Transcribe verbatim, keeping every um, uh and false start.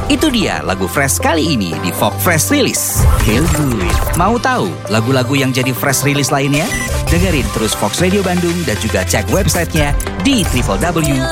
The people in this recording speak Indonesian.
Itu dia lagu Fresh kali ini di Fox Fresh Release. Feel good. Mau tahu lagu-lagu yang jadi Fresh Release lainnya? Dengerin terus Fox Radio Bandung dan juga cek websitenya di w w w